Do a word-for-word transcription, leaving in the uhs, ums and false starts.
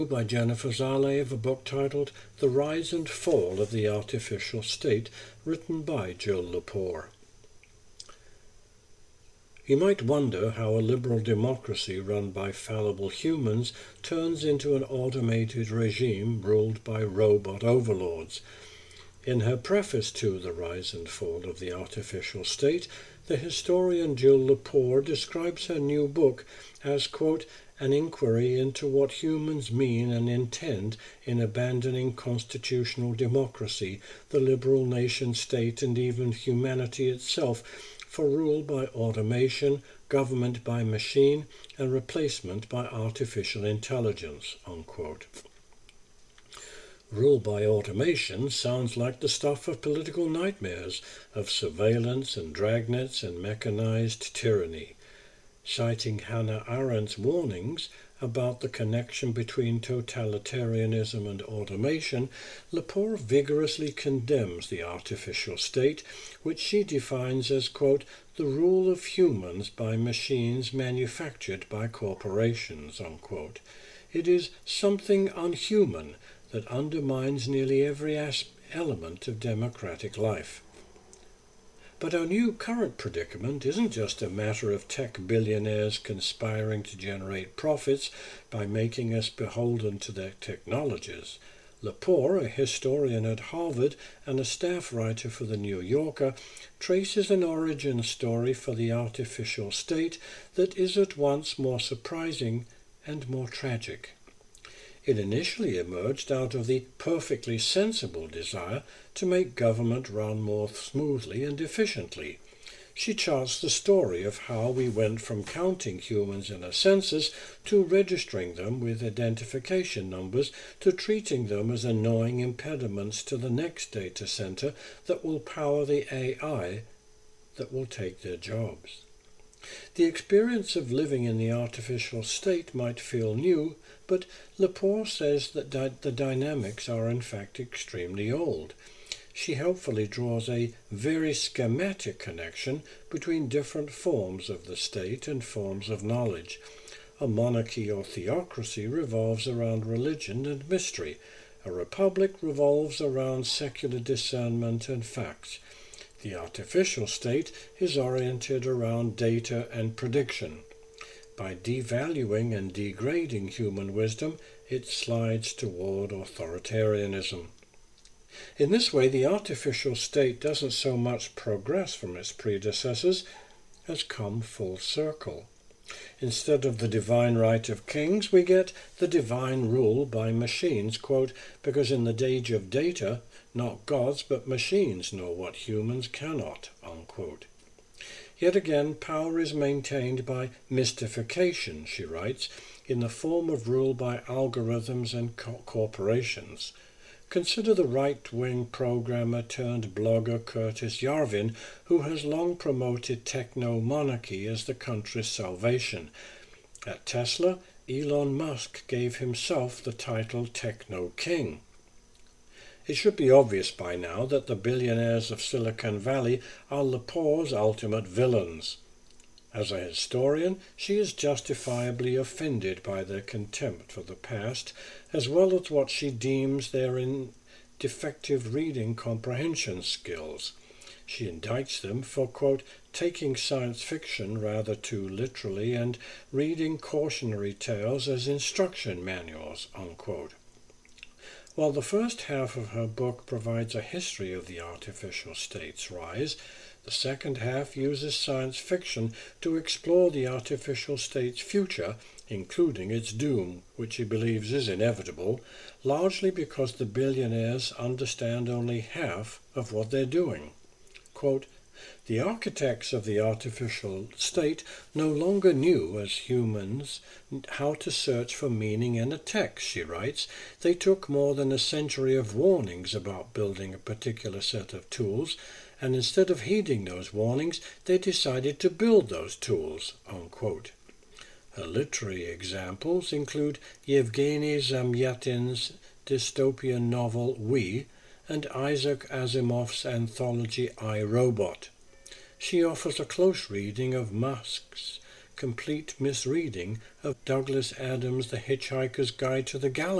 by Jennifer Zalev, a book titled The Rise and Fall of the Artificial State, written by Jill Lepore. You might wonder how a liberal democracy run by fallible humans turns into an automated regime ruled by robot overlords. In her preface to The Rise and Fall of the Artificial State, the historian Jill Lepore describes her new book as, quote, an inquiry into what humans mean and intend in abandoning constitutional democracy, the liberal nation-state, and even humanity itself for rule by automation, government by machine, and replacement by artificial intelligence, unquote. Rule by automation sounds like the stuff of political nightmares, of surveillance and dragnets and mechanized tyranny. Citing Hannah Arendt's warnings about the connection between totalitarianism and automation, Lepore vigorously condemns the artificial state, which she defines as, quote, the rule of humans by machines manufactured by corporations, unquote. It is something unhuman that undermines nearly every element of democratic life. But our new current predicament isn't just a matter of tech billionaires conspiring to generate profits by making us beholden to their technologies. Lepore, a historian at Harvard and a staff writer for The New Yorker, traces an origin story for the artificial state that is at once more surprising and more tragic. It initially emerged out of the perfectly sensible desire to make government run more smoothly and efficiently. She charts the story of how we went from counting humans in a census to registering them with identification numbers to treating them as annoying impediments to the next data center that will power the A I that will take their jobs. The experience of living in the artificial state might feel new, but Lepore says that di- the dynamics are in fact extremely old. She helpfully draws a very schematic connection between different forms of the state and forms of knowledge. A monarchy or theocracy revolves around religion and mystery. A republic revolves around secular discernment and facts. The artificial state is oriented around data and prediction. By devaluing and degrading human wisdom, it slides toward authoritarianism. In this way, the artificial state doesn't so much progress from its predecessors as come full circle. Instead of the divine right of kings, we get the divine rule by machines, quote, because in the age of data, not gods but machines know what humans cannot, unquote. Yet again, power is maintained by mystification, she writes, in the form of rule by algorithms and co- corporations. Consider the right-wing programmer turned blogger Curtis Yarvin, who has long promoted techno-monarchy as the country's salvation. At Tesla, Elon Musk gave himself the title Techno-King. It should be obvious by now that the billionaires of Silicon Valley are Lepore's ultimate villains. As a historian, she is justifiably offended by their contempt for the past, as well as what she deems their in defective reading comprehension skills. She indicts them for, quote, taking science fiction rather too literally and reading cautionary tales as instruction manuals, unquote. While the first half of her book provides a history of the artificial state's rise, the second half uses science fiction to explore the artificial state's future, including its doom, which she believes is inevitable, largely because the billionaires understand only half of what they're doing. Quote, the architects of the artificial state no longer knew, as humans, how to search for meaning in a text, she writes. They took more than a century of warnings about building a particular set of tools, and instead of heeding those warnings, they decided to build those tools, unquote. Her literary examples include Yevgeny Zamyatin's dystopian novel We, and Isaac Asimov's anthology I, Robot. She offers a close reading of Musk's complete misreading of Douglas Adams' The Hitchhiker's Guide to the Galaxy.